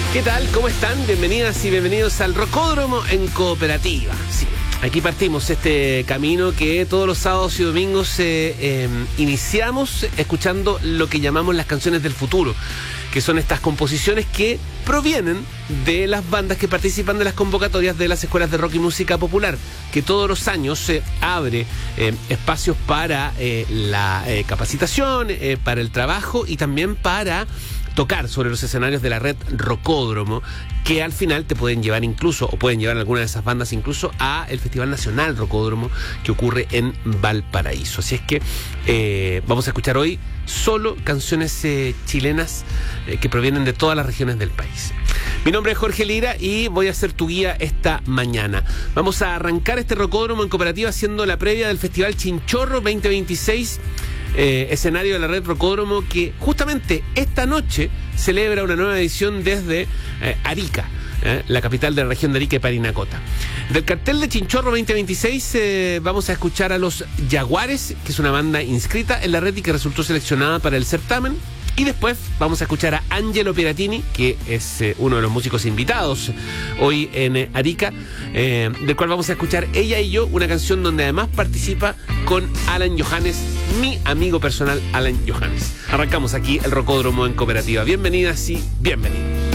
¿Qué tal? ¿Cómo están? Bienvenidas y bienvenidos al Rocódromo en Cooperativa. Sí, aquí partimos este camino que todos los sábados y domingos iniciamos escuchando lo que llamamos las canciones del futuro, que son estas composiciones que provienen de las bandas que participan de las convocatorias de las escuelas de rock y música popular, que todos los años se abre espacios para la capacitación, para el trabajo y también para tocar sobre los escenarios de la red Rocódromo, que al final te pueden llevar incluso, o pueden llevar alguna de esas bandas incluso, a el Festival Nacional Rocódromo que ocurre en Valparaíso. Así es que vamos a escuchar hoy solo canciones chilenas que provienen de todas las regiones del país. Mi nombre es Jorge Lira y voy a ser tu guía esta mañana. Vamos a arrancar este Rocódromo en Cooperativa haciendo la previa del Festival Chinchorro 2026, escenario de la red Rocódromo, que justamente esta noche celebra una nueva edición desde Arica, la capital de la región de Arica y Parinacota. Del cartel de Chinchorro 2026 vamos a escuchar a los Jaguares, que es una banda inscrita en la red y que resultó seleccionada para el certamen. Y después vamos a escuchar a Angelo Piratini, que es uno de los músicos invitados hoy en Arica, del cual vamos a escuchar Ella y Yo, una canción donde además participa con Alan Johannes, mi amigo personal Alan Johannes. Arrancamos aquí el Rocódromo en Cooperativa. Bienvenidas y bienvenidos.